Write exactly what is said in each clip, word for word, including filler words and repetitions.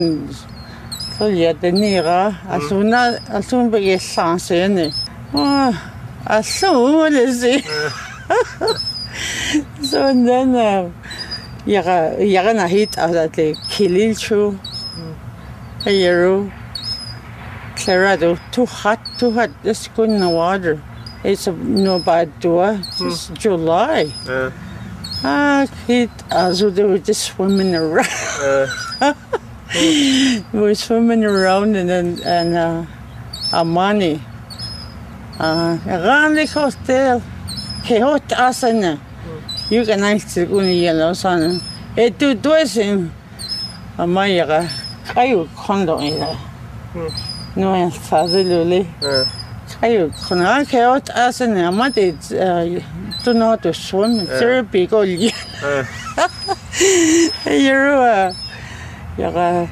Så ja, det nere. Altså, hun er, altså, hun vil ikke sanse. Åh, altså, hun vil se. Så den, jeg jeg er hit, altså, det kililchu. Ayero. Clarado, too hot, too hot. This good in the water. It's a, no bad door. It's mm. July. Uh. Ah, it, also they were just swimming around. Uh. We were swimming around and then and uh, Amani. Uh, around the hotel. Hot asana. You can actually go in yellow sun. It do dressing. Amaya. I condo in there. No, I'm father Lily. I can out as an amate to know how to swim. Very big old year. You're you're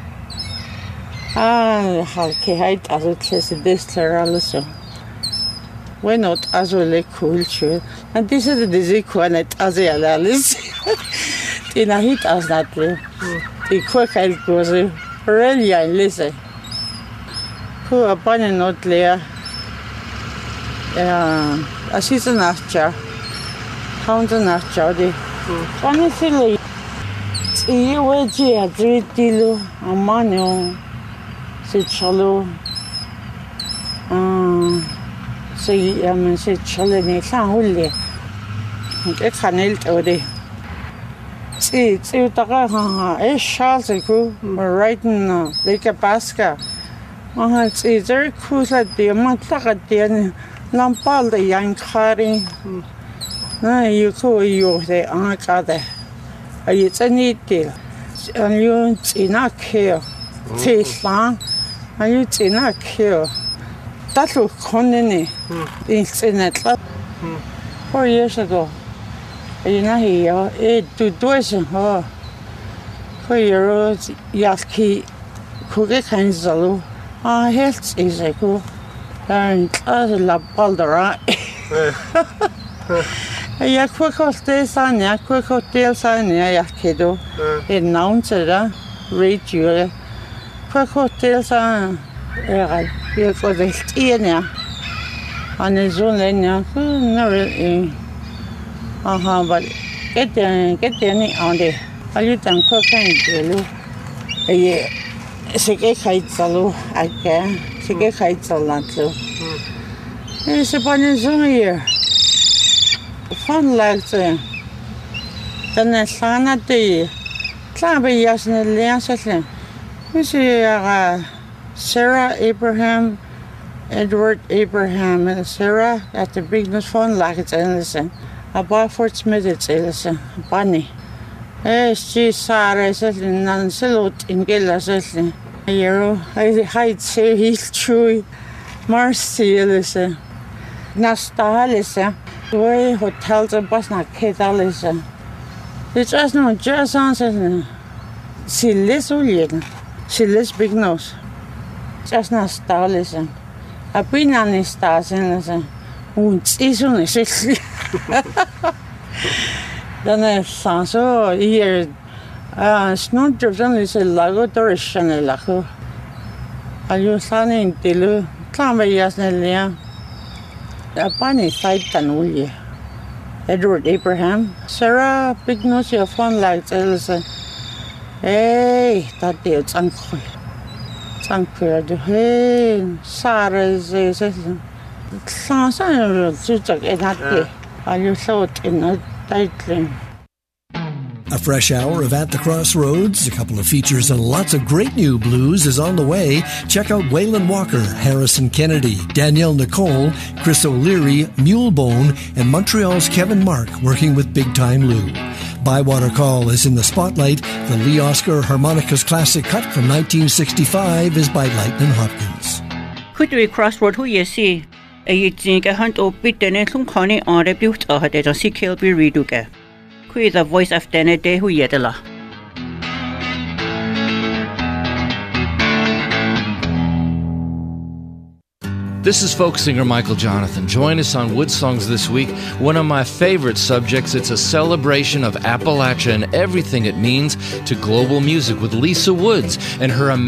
ah, how can I as a class this also? We're not as well culture. And this is the disease one as a Alice. In a hit as that. The quick I goes. Really, I listen. Who are born not there? Yeah, a season after. Hound and after the funny thing. See, where's your three kilo, a manu, say chalo. Um, say, I mean, say chalene, can't hold it. I can't eat all day. See, it's a Charles go right now, like a basket. Oh, it's very cool that the amount of the Lampal, the young carry. Now you go, you the uncle. It's a neat deal. And you in a care. Taste long, and you in a care. That will come in it. Four years ago. You know, here, it to do it, oh, for your yaki, cookie kinds of ah, health is a good, and as a lap baldera. A quick hostess and a quick hotels and a yakido, announced a radio, quick hotels and a for the Tina, and his own lenya, never. Uh-huh, but get the get the on the are you done cooking to a sick heights a low I can sick heights a lot low. It's upon his own here. Fun like the then the sana day. Clamby yas in the Lancet. You see, uh, Sarah Abraham, Edward Abraham, and Sarah at the bigness fun like it's innocent. A bar Fort Smith, it's a bunny. Eh, she Sarah says, and salute in Gilla says, a year, I hide say he's true. Marcy, listen. Nasta, listen. The way hotels and bus not Kata, listen. It's just no just answers. She lives all year. She lives big nose. Just not star, listen. I've been on the stars and listen. Und ist so nicht. Dann ist so hier ah snot dran ist lago dorschen lago. Ayo sane intelu klamba yasnelia. Apani side tanuli. Edward Abraham, Sarah big nose your phone like Elsa. Hey, that deal tsankhoy. Tsankhoy do hey Sarah is is Sansa to get that. Are you thought in a tightly? A fresh hour of At the Crossroads, a couple of features and lots of great new blues is on the way. Check out Waylon Walker, Harrison Kennedy, Danielle Nicole, Chris O'Leary, Mulebone, and Montreal's Kevin Mark working with Big Time Lou. Bywater Call is in the spotlight. The Lee Oscar Harmonicas classic cut from nineteen sixty-five is by Lightnin' Hopkins. Could we crossroad who you see? A think a hunt or bit then some conny on a built or had a see Kilby reduke. Who is the voice of Dene de who yetela? This is folk singer Michael Jonathan. Join us on Wood Songs this week. One of my favorite subjects. It's a celebration of Appalachia and everything it means to global music with Lisa Woods and her